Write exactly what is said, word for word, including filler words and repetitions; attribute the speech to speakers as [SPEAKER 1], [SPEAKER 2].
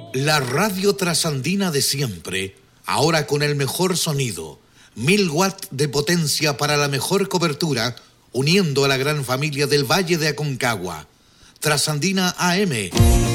[SPEAKER 1] La radio trasandina de siempre, ahora con el mejor sonido, mil watts de potencia para la mejor cobertura, uniendo a la gran familia del Valle de Aconcagua. Trasandina A M,